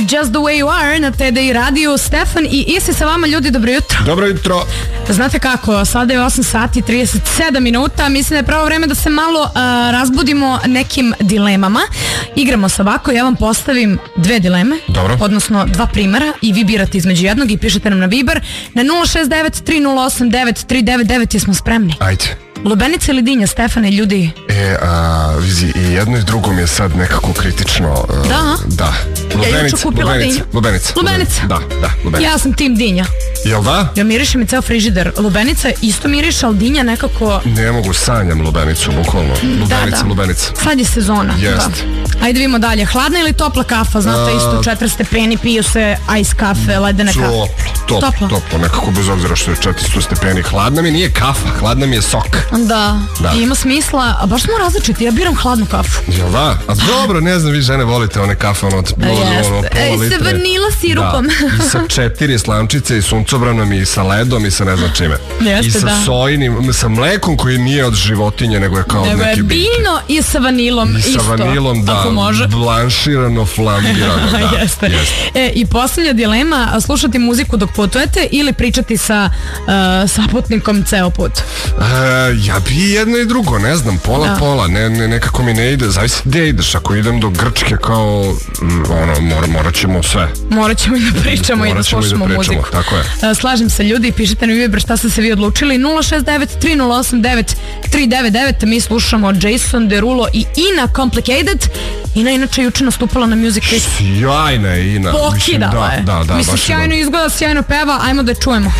Just the way you are na TDI radiju. Stefan i Isi sa vama, ljudi, dobro jutro. Dobro jutro. Znate kako, sada je 8 sati 37 minuta, mislim da je pravo vreme da se malo razbudimo nekim dilemama. Igramo se ovako, ja vam postavim dve dileme, dobro, odnosno dva primjera i vi birate između jednog i pišete nam na Viber na 069 3089 399. Jesmo spremni? Ajde. Lubenica ili dinja, Stefane, ljudi? Vizi, i jedno i drugo mi je sad nekako kritično. Da. Lubenica. Da, lubenica. Ja sam tim dinja. Jel da? Ja mirišem i ceo frižider. Lubenica isto miriše, ali dinja nekako... Ne mogu, sanjam lubenicu, bukvalno. Lubenica. Sad je sezona. Jest. Da. Ajde vidimo dalje. Hladna ili topla kafa? Znate, isto 4 stepeni, piju se ice kafe, ledene kafe. Toplo, nekako bez obzira što je 400 stepeni. Hladna mi nije kafa, hladna mi je sok. Da. I ima smisla, a baš smo različiti, ja biram hladnu kafu. Jel da? A dobro, ne znam, vi žene volite one kafe od pola litre. Sa vanila sirupom. Da. I sa 4 slamčice i suncobranom i sa ledom i sa ne znam čime. Jeste, i sa sojinim, sa mlekom koji nije od životinje, nego je kao od neke biljke. Biljno i sa vanilom isto. I sa vanilom, da. Ako može. Blanširano, flambirano, da. Jeste. I posljednja dilema, slušati muziku dok putujete ili pričati sa saputnikom ceo put? Ja bi jedno i drugo, ne znam, pola, nekako mi ne ide, zavisi gde ideš, ako idem do Grčke kao, morat ćemo sve. Morat ćemo i da pričamo i da slušamo muziku. Tako je. Slažem se, ljudi, pišite na Viber šta ste se vi odlučili, 069 3089 399, mi slušamo Jason Derulo i Ina Complicated. Ina inače juče nastupala na Music Week. Sjajna je Ina. Pokidala je. Da, mislim, sjajno izgleda, sjajno peva, ajmo da čujemo.